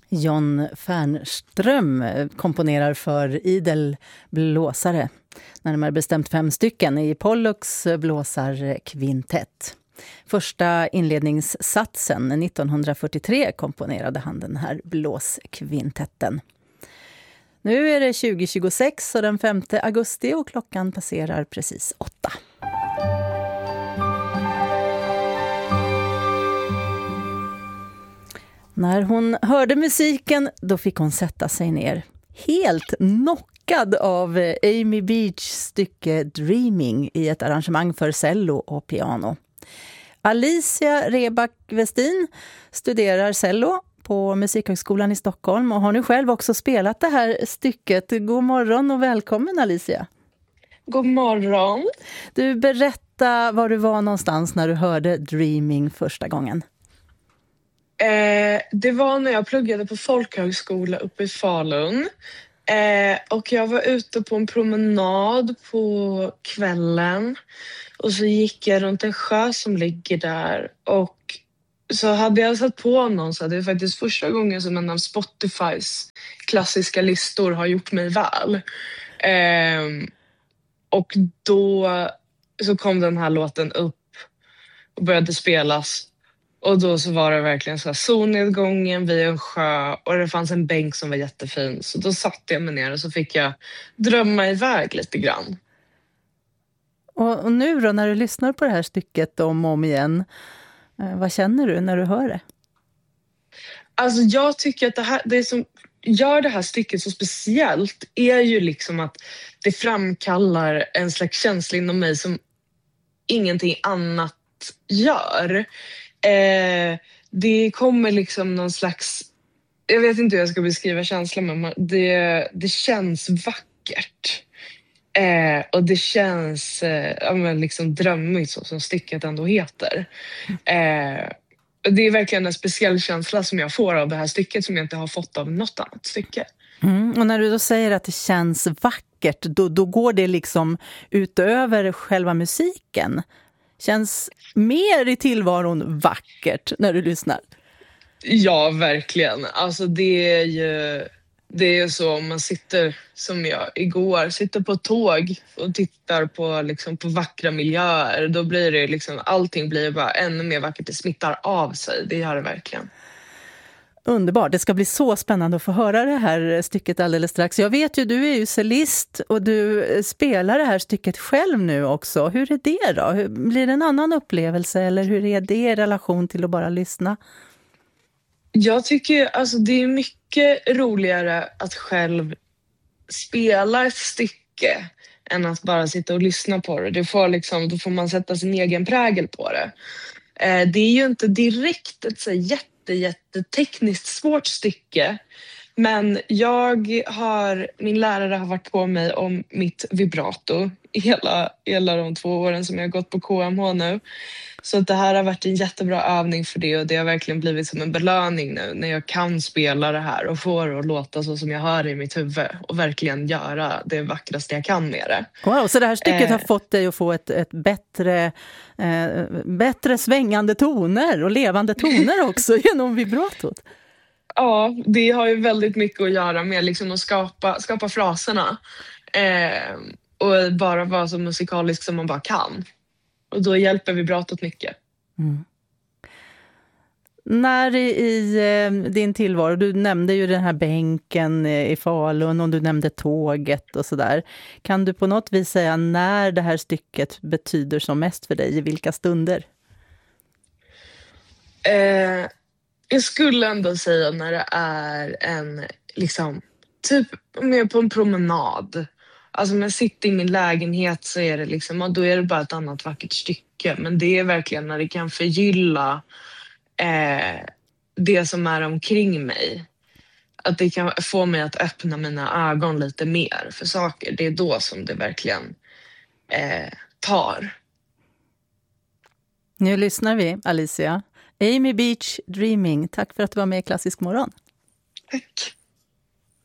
John Fernström komponerar för idel blåsare, närmare bestämt 5 stycken i Pollux blåsarkvintett. Första inledningssatsen 1943 komponerade han den här blåskvintetten. Nu är det 2026 och den 5 augusti och klockan passerar precis 8. När hon hörde musiken, då fick hon sätta sig ner. Helt knockad av Amy Beachs stycke Dreaming i ett arrangemang för cello och piano. Alicia Reback-Westin studerar cello på Musikhögskolan i Stockholm och har nu själv också spelat det här stycket. God morgon och välkommen, Alicia. God morgon. Du, berätta var du var någonstans när du hörde Dreaming första gången. Det var när jag pluggade på folkhögskola uppe i Falun. Och jag var ute på en promenad på kvällen. Och så gick jag runt en sjö som ligger där. Och så hade jag satt på någon, så det är faktiskt första gången som en av Spotifys klassiska listor har gjort mig väl. Och då så kom den här låten upp och började spelas. Och då så var det verkligen så här solnedgången vid en sjö och det fanns en bänk som var jättefin. Så då satte jag mig ner och så fick jag drömma iväg lite grann. Och nu då, när du lyssnar på det här stycket om och om igen, vad känner du när du hör det? Alltså jag tycker att det som gör det här stycket så speciellt är ju liksom att det framkallar en slags känsla inom mig som ingenting annat gör. Det kommer liksom någon slags, jag vet inte hur jag ska beskriva känslan, men det känns vackert. Och det känns liksom drömmigt, så som stycket ändå heter. Det är verkligen en speciell känsla som jag får av det här stycket som jag inte har fått av något annat stycke. Och när du då säger att det känns vackert, då går det liksom utöver själva musiken. Känns mer i tillvaron vackert när du lyssnar? Ja, verkligen. Alltså det är ju så, om man sitter som jag igår, sitter på ett tåg och tittar på vackra miljöer, då blir det liksom, allting blir bara ännu mer vackert, det smittar av sig, det gör det verkligen. Underbart, det ska bli så spännande att få höra det här stycket alldeles strax. Jag vet ju, du är ju cellist och du spelar det här stycket själv nu också. Hur är det då? Blir det en annan upplevelse eller hur är det i relation till att bara lyssna? Jag tycker alltså det är mycket roligare att själv spela ett stycke än att bara sitta och lyssna på det. Då får man sätta sin egen prägel på det. Det är ju inte direkt ett så jättetekniskt svårt stycke, men min lärare har varit på mig om mitt vibrato hela de 2 åren som jag har gått på KMH nu. Så att det här har varit en jättebra övning för det, och det har verkligen blivit som en belöning nu när jag kan spela det här och få det att låta så som jag hör i mitt huvud och verkligen göra det vackraste jag kan med det. Wow, så det här stycket har fått dig att få ett bättre svängande toner och levande toner också genom vibratot. Ja, det har ju väldigt mycket att göra med liksom att skapa fraserna och bara vara så musikalisk som man bara kan. Och då hjälper vibratot mycket. Mm. När i din tillvaro, du nämnde ju den här bänken i Falun och du nämnde tåget och sådär. Kan du på något vis säga när det här stycket betyder som mest för dig, i vilka stunder? Jag skulle ändå säga när det är typ med på en promenad. Alltså när jag sitter i min lägenhet så är det då är det bara ett annat vackert stycke. Men det är verkligen när det kan förgylla det som är omkring mig. Att det kan få mig att öppna mina ögon lite mer för saker. Det är då som det verkligen tar. Nu lyssnar vi, Alicia. Amy Beach, Dreaming. Tack för att du var med i Klassisk morgon. Tack.